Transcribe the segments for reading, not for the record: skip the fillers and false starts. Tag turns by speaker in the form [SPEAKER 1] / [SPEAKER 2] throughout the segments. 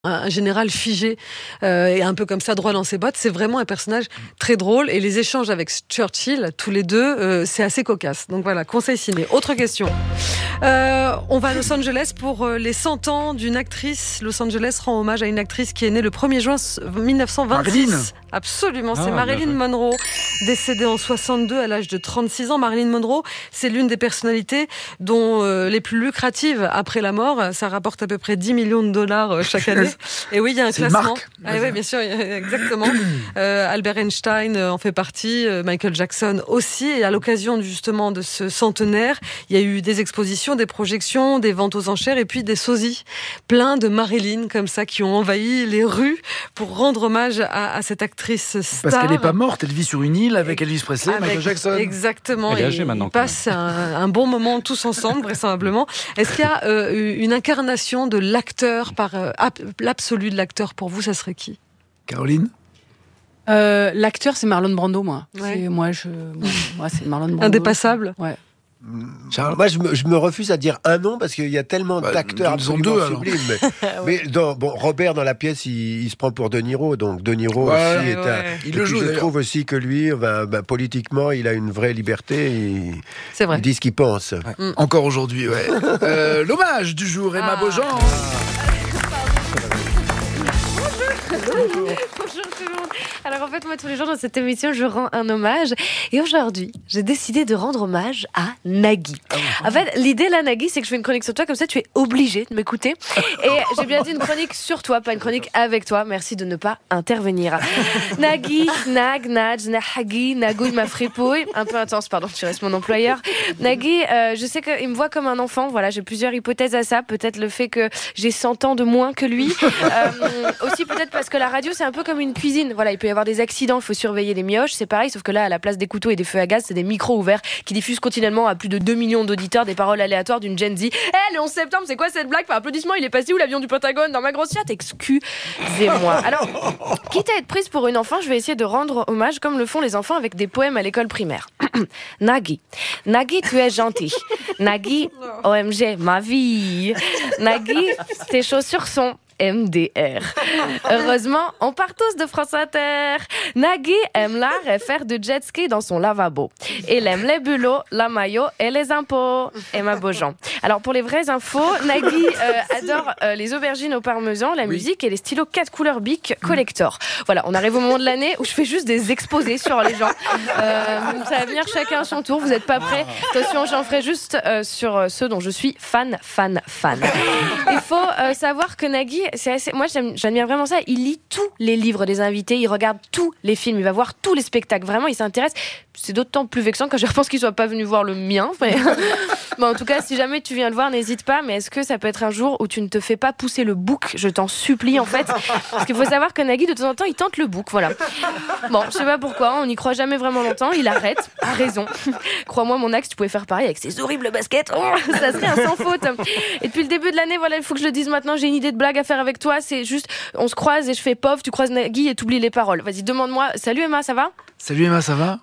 [SPEAKER 1] un général figé et un peu comme ça droit dans ses bottes. C'est vraiment un personnage très drôle et les échanges avec Churchill, tous les deux, c'est assez cocasse. Donc voilà, conseil ciné. Autre question. On va à Los Angeles pour les 100 ans d'une actrice. Los Angeles rend hommage à une actrice qui est née le 1er juin 1926.
[SPEAKER 2] Marilyn.
[SPEAKER 1] Absolument, c'est Marilyn Monroe, décédée en 62 à l'âge de 36 ans. Marilyn Monroe, c'est l'une des personnalités dont les plus lucratives après la mort. Ça rapporte à peu près 10 millions de dollars chaque année. Et oui, il y a un classement. Ah oui, bien sûr, exactement. Albert Einstein en fait partie, Michael Jackson aussi. Et à l'occasion justement de ce centenaire, il y a eu des expositions, des projections, des ventes aux enchères et puis des sosies plein de Marilyn comme ça qui ont envahi les rues pour rendre hommage à cette actrice star.
[SPEAKER 2] Parce qu'elle n'est pas morte, elle vit sur une île avec Elvis Presley, Michael Jackson.
[SPEAKER 1] Exactement.
[SPEAKER 3] Elle est âgée maintenant.
[SPEAKER 1] Ils passent un bon moment tous ensemble, vraisemblablement. Est-ce qu'il y a une incarnation de l'acteur, par l'absolu de l'acteur pour vous, ça serait qui ?
[SPEAKER 2] Caroline ?
[SPEAKER 4] L'acteur, c'est Marlon Brando, moi.
[SPEAKER 1] Ouais.
[SPEAKER 4] Moi, c'est Marlon Brando.
[SPEAKER 1] Indépassable.
[SPEAKER 4] Ouais.
[SPEAKER 2] Charles ?
[SPEAKER 5] Moi, je me refuse à dire un nom parce qu'il y a tellement d'acteurs
[SPEAKER 2] disons
[SPEAKER 5] absolument
[SPEAKER 2] deux, alors.
[SPEAKER 5] sublimes. Mais Robert, dans la pièce, il se prend pour De Niro. Donc, De Niro
[SPEAKER 2] Ouais,
[SPEAKER 5] aussi est un...
[SPEAKER 2] Il
[SPEAKER 5] Et
[SPEAKER 2] le
[SPEAKER 5] puis,
[SPEAKER 2] joue,
[SPEAKER 5] je
[SPEAKER 2] d'ailleurs.
[SPEAKER 5] trouve aussi que lui, politiquement, il a une vraie liberté.
[SPEAKER 1] C'est vrai.
[SPEAKER 5] Il dit ce qu'il pense.
[SPEAKER 2] Encore aujourd'hui, ouais. L'hommage du jour, Emma Beaujean.
[SPEAKER 6] Bonjour tout le monde. Alors en fait, moi tous les jours dans cette émission, je rends un hommage. Et aujourd'hui, j'ai décidé de rendre hommage à Nagui. En fait, l'idée là, Nagui, c'est que je fais une chronique sur toi, comme ça tu es obligé de m'écouter. Et j'ai bien dit une chronique sur toi, pas une chronique avec toi. Merci de ne pas intervenir. Nagui, Nag, Nadj, Nahagi, Nagouille, ma fripouille. Un peu intense, pardon, tu restes mon employeur. Nagui, je sais qu'il me voit comme un enfant. Voilà, j'ai plusieurs hypothèses à ça. Peut-être le fait que j'ai 100 ans de moins que lui. Aussi peut-être parce que la radio, c'est un peu comme une cuisine. Voilà, il peut y avoir des accidents, il faut surveiller les mioches. C'est pareil, sauf que là, à la place des couteaux et des feux à gaz, c'est des micros ouverts qui diffusent continuellement à plus de 2 millions d'auditeurs des paroles aléatoires d'une Gen Z. Le 11 septembre, c'est quoi cette blague ? Par applaudissement, il est passé où l'avion du Pentagone dans ma grosse yacht ? Excusez-moi. Alors, quitte à être prise pour une enfant, je vais essayer de rendre hommage comme le font les enfants avec des poèmes à l'école primaire. Nagui. Nagui, tu es gentil. Nagui, OMG, ma vie. Nagui, tes chaussures sont MDR. Heureusement, on part tous de France Inter. Nagui aime l'art et faire du jet ski dans son lavabo. Il aime les bulots, la maillot et les impôts. Emma Beaujean. Alors, pour les vraies infos, Nagui adore les aubergines au parmesan, la musique et les stylos 4 couleurs Bic collector. Voilà, on arrive au moment de l'année où je fais juste des exposés sur les gens. Ça va venir chacun à son tour. Vous n'êtes pas prêts ? Attention, j'en ferai juste sur ceux dont je suis fan. Il faut savoir que Nagui, moi j'admire vraiment ça. Il lit tous les livres des invités, il regarde tous les films, il va voir tous les spectacles. Vraiment, il s'intéresse. C'est d'autant plus vexant que je pense qu'il soit pas venu voir le mien. Mais... bon, en tout cas, si jamais tu viens le voir, n'hésite pas. Mais est-ce que ça peut être un jour où tu ne te fais pas pousser le bouc ? Je t'en supplie, en fait. Parce qu'il faut savoir que Nagui, de temps en temps, il tente le bouc. Voilà. Bon, je sais pas pourquoi. On n'y croit jamais vraiment longtemps. Il arrête. A raison. Crois-moi, mon axe, tu pouvais faire pareil avec ces horribles baskets. Oh, ça serait un sans faute. Et depuis le début de l'année, voilà, il faut que je le dise maintenant. J'ai une idée de blague à faire avec toi. C'est juste, on se croise et je fais pof. Tu croises Nagui et t'oublies les paroles. Vas-y, demande-moi. Salut Emma, ça va ?
[SPEAKER 2] Salut Emma, ça va ?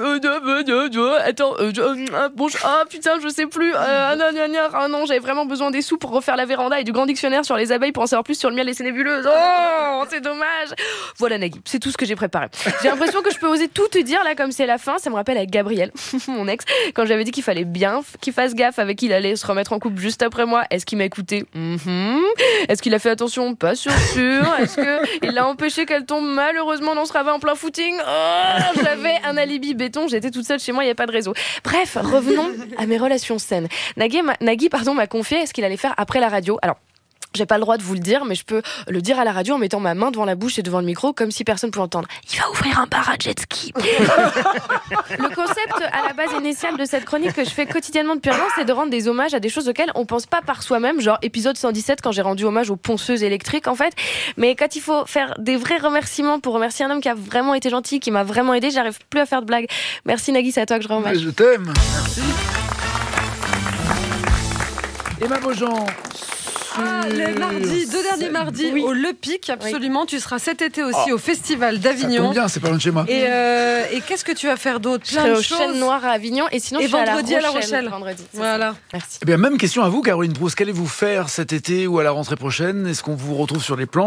[SPEAKER 6] Attends, putain, je sais plus. Non, j'avais vraiment besoin des sous pour refaire la véranda et du grand dictionnaire sur les abeilles pour en savoir plus sur le miel et ses nébuleuses. Oh, c'est dommage. Voilà Nagui, c'est tout ce que j'ai préparé. J'ai l'impression que je peux oser tout te dire là comme c'est la fin. Ça me rappelle avec Gabriel, mon ex, quand j'avais dit qu'il fallait bien qu'il fasse gaffe avec qui il allait se remettre en couple juste après moi. Est-ce qu'il m'a écouté ? Est-ce qu'il a fait attention ? Pas sûr. Est-ce qu'il l'a empêché qu'elle tombe malheureusement dans ce ravin en plein footing ? J'avais un alibi béton, j'étais toute seule chez moi, il n'y a pas de réseau. Bref, revenons à mes relations saines. Nagui m'a confié ce qu'il allait faire après la radio. Alors, j'ai pas le droit de vous le dire, mais je peux le dire à la radio en mettant ma main devant la bouche et devant le micro, comme si personne pouvait entendre. Il va ouvrir un bar à jet ski. Le concept à la base initiale de cette chronique que je fais quotidiennement depuis un an, c'est de rendre des hommages à des choses auxquelles on pense pas par soi-même, genre épisode 117 quand j'ai rendu hommage aux ponceuses électriques en fait. Mais quand il faut faire des vrais remerciements pour remercier un homme qui a vraiment été gentil, qui m'a vraiment aidé, j'arrive plus à faire de blagues. Merci Nagui, c'est à toi que je rends hommage.
[SPEAKER 2] Je t'aime, merci. Emma Beaujean.
[SPEAKER 1] Les mardis, 2 derniers mardis au Le Pic, absolument. Tu seras cet été aussi au Festival d'Avignon.
[SPEAKER 2] Ça tombe bien, c'est pas loin de chez moi.
[SPEAKER 1] Et qu'est-ce que tu vas faire d'autre?
[SPEAKER 6] Je serai au Chêne Noir à Avignon et sinon je suis
[SPEAKER 1] vendredi
[SPEAKER 6] à La
[SPEAKER 1] Rochelle.
[SPEAKER 6] Vendredi.
[SPEAKER 1] Voilà.
[SPEAKER 6] Merci.
[SPEAKER 2] Eh bien, même question à vous, Caroline Proust. Qu'allez-vous faire cet été ou à la rentrée prochaine? Est-ce qu'on vous retrouve sur les plans?